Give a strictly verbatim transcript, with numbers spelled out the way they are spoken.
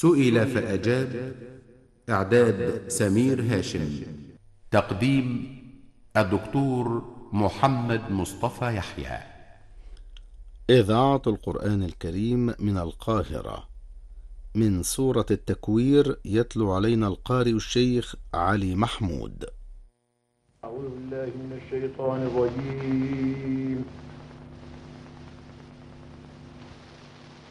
سئل فأجاب. إعداد سمير هاشم. تقديم الدكتور محمد مصطفى يحيى. إذاعة القرآن الكريم من القاهرة، من سورة التكوير، يتلو علينا القارئ الشيخ علي محمود. أعوذ بالله من الشيطان الرجيم.